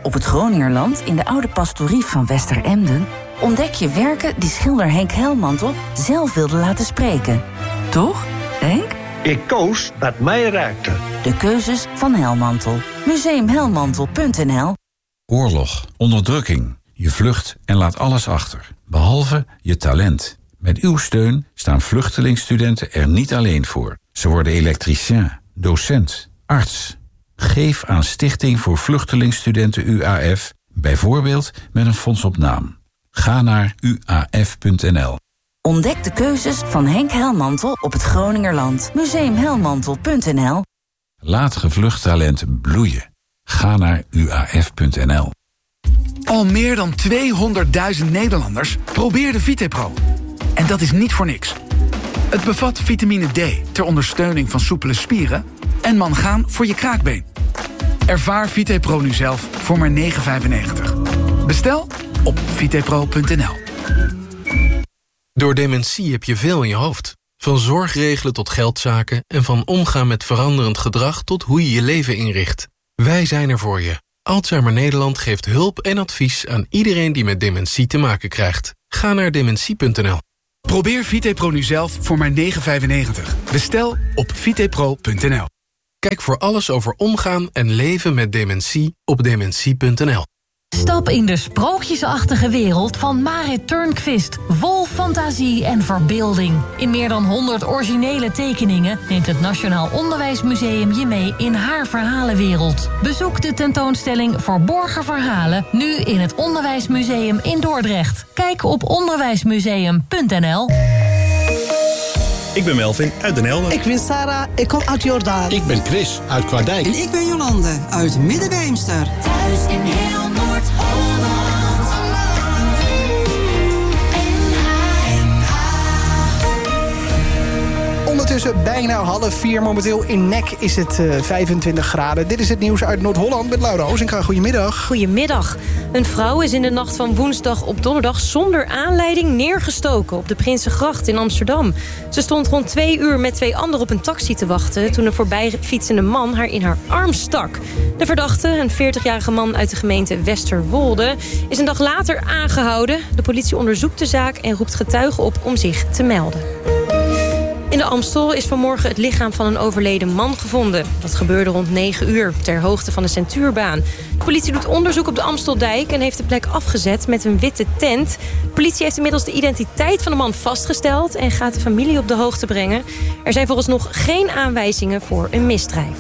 Op het Groningerland, in de oude pastorie van Westeremden, ontdek je werken die schilder Henk Helmantel zelf wilde laten spreken. Toch, Henk? Ik koos wat mij raakte. De keuzes van Helmantel. Museumhelmantel.nl. Oorlog, onderdrukking. Je vlucht en laat alles achter, behalve je talent. Met uw steun staan vluchtelingstudenten er niet alleen voor. Ze worden elektricien, docent, arts. Geef aan Stichting voor Vluchtelingstudenten UAF, bijvoorbeeld met een fonds op naam. Ga naar uaf.nl. Ontdek de keuzes van Henk Helmantel op het Groningerland. Museumhelmantel.nl. Laat gevlucht talent bloeien. Ga naar uaf.nl. Al meer dan 200.000 Nederlanders probeerden VitePro. En dat is niet voor niks. Het bevat vitamine D ter ondersteuning van soepele spieren en mangaan voor je kraakbeen. Ervaar VitePro nu zelf voor maar €9,95. Bestel op vitepro.nl. Door dementie heb je veel in je hoofd. Van zorgregelen tot geldzaken en van omgaan met veranderend gedrag tot hoe je je leven inricht. Wij zijn er voor je. Alzheimer Nederland geeft hulp en advies aan iedereen die met dementie te maken krijgt. Ga naar dementie.nl. Probeer VitePro nu zelf voor maar €9,95. Bestel op vitepro.nl. Kijk voor alles over omgaan en leven met dementie op dementie.nl. Stap in de sprookjesachtige wereld van Marit Turnquist. Vol fantasie en verbeelding. In meer dan 100 originele tekeningen neemt het Nationaal Onderwijsmuseum je mee in haar verhalenwereld. Bezoek de tentoonstelling Verborgen Verhalen nu in het Onderwijsmuseum in Dordrecht. Kijk op onderwijsmuseum.nl. Ik ben Melvin uit Den Helder. Ik ben Sarah, ik kom uit Jordaan. Ik ben Chris uit Kwaardijk. En ik ben Jolande uit Middenbeemster. Thuis in heel Noord-Holland. Ondertussen bijna 3:30 momenteel. In Nek is het 25 graden. Dit is het nieuws uit Noord-Holland met Laura Ozinga. Goedemiddag. Goedemiddag. Een vrouw is in de nacht van woensdag op donderdag zonder aanleiding neergestoken op de Prinsengracht in Amsterdam. Ze stond rond 2 uur met 2 anderen op een taxi te wachten toen een voorbijfietsende man haar in haar arm stak. De verdachte, een 40-jarige man uit de gemeente Westerwolde, is een dag later aangehouden. De politie onderzoekt de zaak en roept getuigen op om zich te melden. In de Amstel is vanmorgen het lichaam van een overleden man gevonden. Dat gebeurde rond 9 uur, ter hoogte van de Centuurbaan. De politie doet onderzoek op de Amsteldijk en heeft de plek afgezet met een witte tent. De politie heeft inmiddels de identiteit van de man vastgesteld en gaat de familie op de hoogte brengen. Er zijn vooralsnog geen aanwijzingen voor een misdrijf.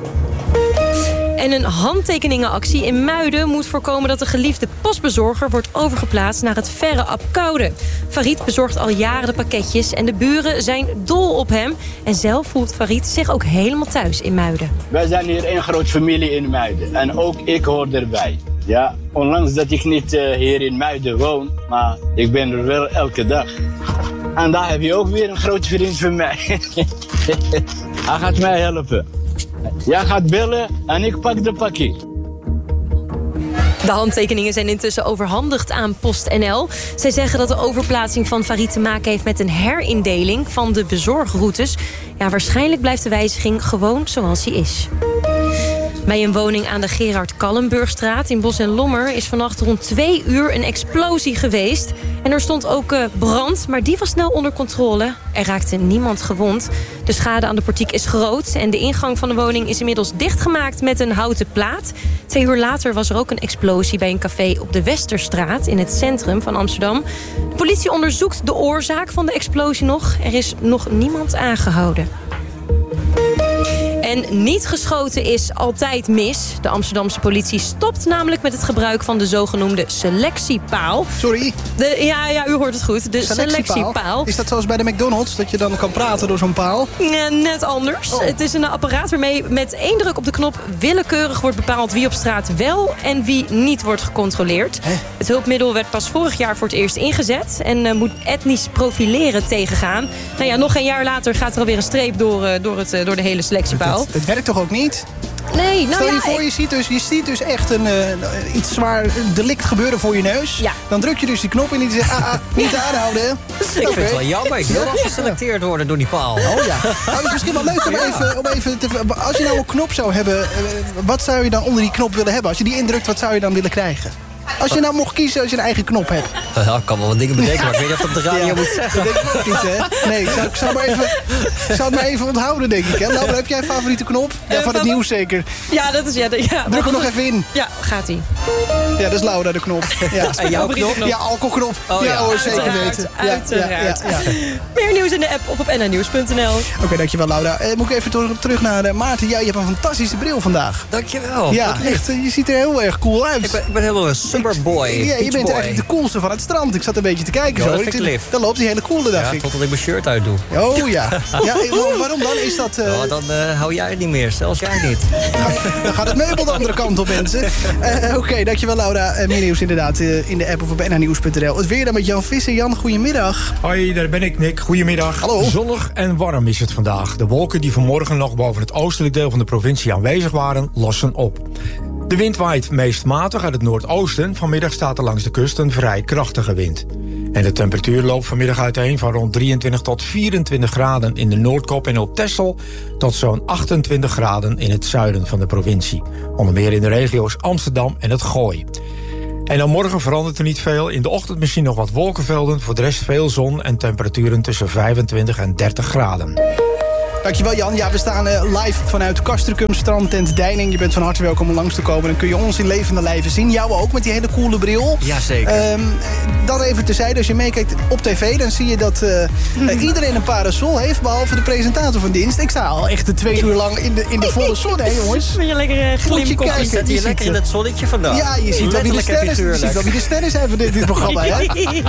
En een handtekeningenactie in Muiden moet voorkomen dat de geliefde postbezorger wordt overgeplaatst naar het verre Apkoude. Farid bezorgt al jaren de pakketjes en de buren zijn dol op hem. En zelf voelt Farid zich ook helemaal thuis in Muiden. Wij zijn hier een grote familie in Muiden en ook ik hoor erbij. Ja, ondanks dat ik niet hier in Muiden woon, maar ik ben er wel elke dag. En daar heb je ook weer een grote vriend van mij. Hij gaat mij helpen. Jij gaat bellen en ik pak de pakje. De handtekeningen zijn intussen overhandigd aan PostNL. Zij zeggen dat de overplaatsing van Farid te maken heeft met een herindeling van de bezorgroutes. Ja, waarschijnlijk blijft de wijziging gewoon zoals die is. Bij een woning aan de Gerard Kallenburgstraat in Bos en Lommer is vannacht rond 2 uur een explosie geweest. En er stond ook brand, maar die was snel onder controle. Er raakte niemand gewond. De schade aan de portiek is groot en de ingang van de woning is inmiddels dichtgemaakt met een houten plaat. 2 uur later was er ook een explosie bij een café op de Westerstraat in het centrum van Amsterdam. De politie onderzoekt de oorzaak van de explosie nog. Er is nog niemand aangehouden. En niet geschoten is altijd mis. De Amsterdamse politie stopt namelijk met het gebruik van de zogenoemde selectiepaal. Sorry? Ja, u hoort het goed. De selectiepaal. Is dat zoals bij de McDonald's, dat je dan kan praten door zo'n paal? Net anders. Oh. Het is een apparaat waarmee met 1 druk op de knop willekeurig wordt bepaald wie op straat wel en wie niet wordt gecontroleerd. Het hulpmiddel werd pas vorig jaar voor het eerst ingezet en moet etnisch profileren tegengaan. Nou ja, nog geen jaar later gaat er alweer een streep door de hele selectiepaal. Het werkt toch ook niet? Nee, nou Stel je ja, voor, je ziet dus echt iets zwaar delict gebeuren voor je neus. Ja. Dan druk je dus die knop in en die zegt, niet aanhouden. Ik vind het wel jammer. Ik wil wel geselecteerd worden door die paal. Oh ja. Nou, het is misschien wel leuk om even te... Als je nou een knop zou hebben, wat zou je dan onder die knop willen hebben? Als je die indrukt, wat zou je dan willen krijgen? Als je nou mocht kiezen als je een eigen knop hebt. Ja, ik kan wel wat dingen bedenken, maar ik weet niet of dat op de radio moet zeggen. Dat denk ik ook niet, hè? Nee, ik zou het maar even onthouden, denk ik. Hè? Laura, heb jij een favoriete knop? Ja, van het nieuws zeker. Ja, dat is... Ja, druk hem nog even in. Ja, gaat-ie. Ja, dat is Laura, de knop. Ja. En jouw knop? Ja, alcoholknop. Oh, ja, hoor, zeker weten. Uiteraard. Ja. Meer nieuws in de app of op nhnieuws.nl. Oké, dankjewel Laura. Moet ik even terug naar Maarten. Ja, je hebt een fantastische bril vandaag. Dankjewel. Ja, echt, je ziet er heel erg cool uit. Ik ben helemaal een summerboy. Ja, je bent eigenlijk de coolste van het strand. Ik zat een beetje te kijken. Ja, zo. dat vind ik lief. Dan loopt die hele coole dag. Ja, totdat ik mijn shirt uitdoe. Oh ja. Waarom dan? Is dat... Dan hou jij het niet meer, zelfs jij niet. Dan gaat het meubel de andere kant op, mensen. Oké, dankjewel Laura. Meer nieuws inderdaad in de app of op nhnieuws.nl. Het weer dan met Jan Visser. Jan, goedemiddag. Hoi, daar ben ik, Nick. Goedemiddag. Hallo. Zonnig en warm is het vandaag. De wolken die vanmorgen nog boven het oostelijk deel van de provincie aanwezig waren, lossen op. De wind waait meest matig uit het noordoosten. Vanmiddag staat er langs de kust een vrij krachtige wind. En de temperatuur loopt vanmiddag uiteen van rond 23 tot 24 graden in de Noordkop en op Texel tot zo'n 28 graden in het zuiden van de provincie. Onder meer in de regio's Amsterdam en het Gooi. En dan morgen verandert er niet veel. In de ochtend misschien nog wat wolkenvelden. Voor de rest veel zon en temperaturen tussen 25 en 30 graden. Dankjewel Jan. Ja, we staan live vanuit Castricum, strandtent Deining. Je bent van harte welkom om langs te komen. Dan kun je ons in levende lijven zien. Jou ook met die hele coole bril. Jazeker. Dan even terzijde. Als je meekijkt op tv, dan zie je dat iedereen een parasol heeft. Behalve de presentator van dienst. Ik sta al echt 2 uur lang in de volle zon, hè jongens. Met je lekkere glimkopje. Zet je lekker in het zonnetje vandaag. Ja, je ziet wel wie de sterren zijn van dit programma, hè.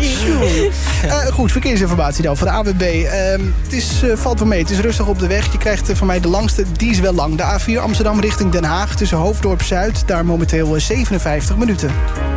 Goed, verkeersinformatie dan van de AWB. Het valt wel mee. Het is rustig op de weg. Je krijgt van mij de langste, die is wel lang. De A4 Amsterdam richting Den Haag tussen Hoofddorp Zuid. Daar momenteel 57 minuten.